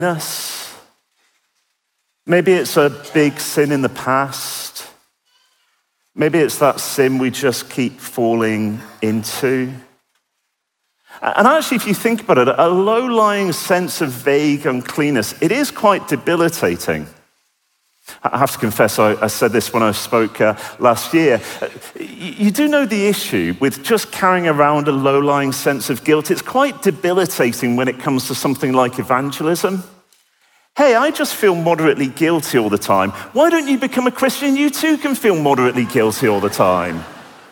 Maybe it's a big sin in the past. Maybe it's that sin we just keep falling into. And actually, if you think about it, a low-lying sense of vague uncleanness, it is quite debilitating. I have to confess, I said this when I spoke last year. You do know the issue with just carrying around a low-lying sense of guilt. It's quite debilitating when it comes to something like evangelism. Hey, I just feel moderately guilty all the time. Why don't you become a Christian? You too can feel moderately guilty all the time.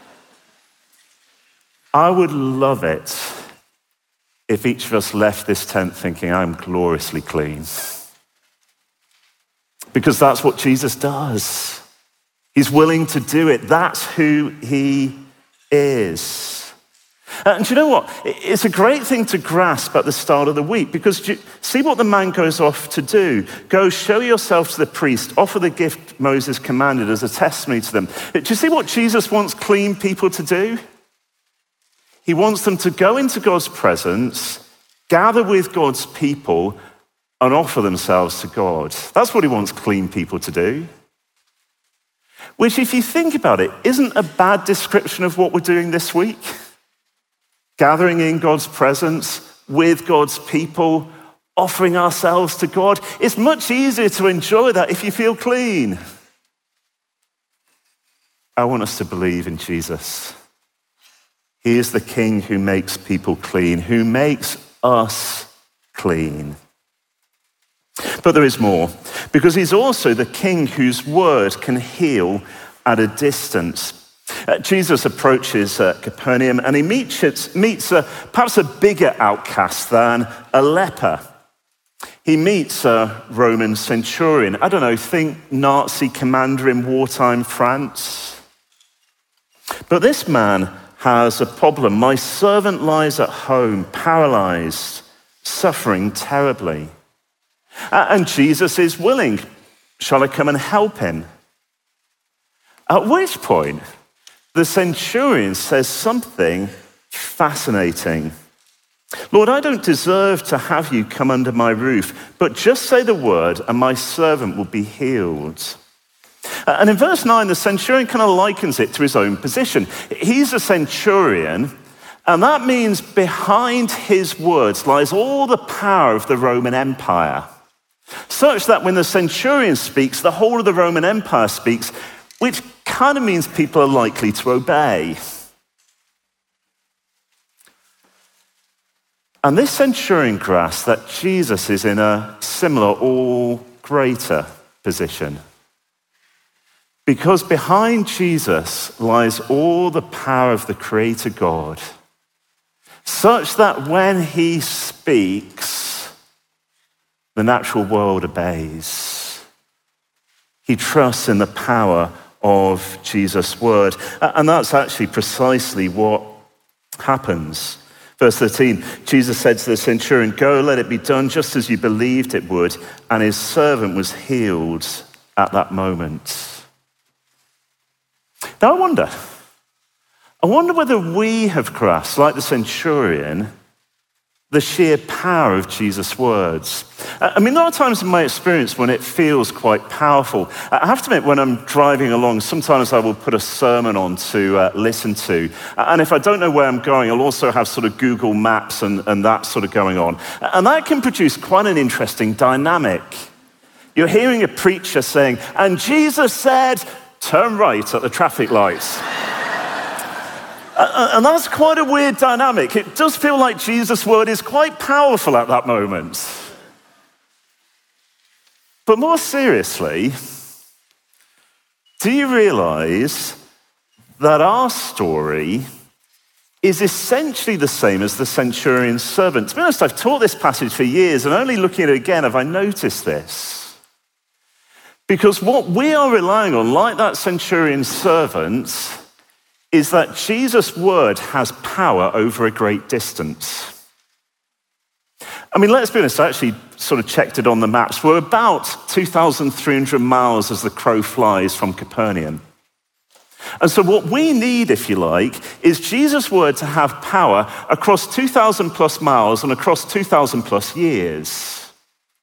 I would love it if each of us left this tent thinking, I'm gloriously clean. Because that's what Jesus does. He's willing to do it. That's who he is. And do you know what? It's a great thing to grasp at the start of the week, because see what the man goes off to do. Go show yourself to the priest, offer the gift Moses commanded as a testimony to them. Do you see what Jesus wants clean people to do? He wants them to go into God's presence, gather with God's people, and offer themselves to God. That's what he wants clean people to do. Which, if you think about it, isn't a bad description of what we're doing this week. Gathering in God's presence, with God's people, offering ourselves to God. It's much easier to enjoy that if you feel clean. I want us to believe in Jesus. He is the King who makes people clean, who makes us clean. But there is more, because he's also the King whose word can heal at a distance. Jesus approaches Capernaum and he meets perhaps a bigger outcast than a leper. He meets a Roman centurion. I don't know, think Nazi commander in wartime France. But this man has a problem. My servant lies at home, paralyzed, suffering terribly. And Jesus is willing. Shall I come and help him? At which point, the centurion says something fascinating. Lord, I don't deserve to have you come under my roof, but just say the word and my servant will be healed. And in verse 9, the centurion kind of likens it to his own position. He's a centurion, and that means behind his words lies all the power of the Roman Empire, such that when the centurion speaks, the whole of the Roman Empire speaks, which kind of means people are likely to obey. And this centurion grasped that Jesus is in a similar or greater position. Because behind Jesus lies all the power of the Creator God, such that when he speaks, the natural world obeys. He trusts in the power of Jesus' word. And that's actually precisely what happens. Verse 13, Jesus said to the centurion, go, let it be done just as you believed it would. And his servant was healed at that moment. Now I wonder whether we have grasped, like the centurion, the sheer power of Jesus' words. I mean, there are times in my experience when it feels quite powerful. I have to admit, when I'm driving along, sometimes I will put a sermon on to listen to. And if I don't know where I'm going, I'll also have sort of Google Maps and that sort of going on. And that can produce quite an interesting dynamic. You're hearing a preacher saying, and Jesus said, turn right at the traffic lights. And that's quite a weird dynamic. It does feel like Jesus' word is quite powerful at that moment. But more seriously, do you realize that our story is essentially the same as the centurion's servant? To be honest, I've taught this passage for years, and only looking at it again have I noticed this. Because what we are relying on, like that centurion's servant, is that Jesus' word has power over a great distance. I mean, let's be honest, I actually sort of checked it on the maps. We're about 2,300 miles as the crow flies from Capernaum. And so what we need, if you like, is Jesus' word to have power across 2,000 plus miles and across 2,000 plus years.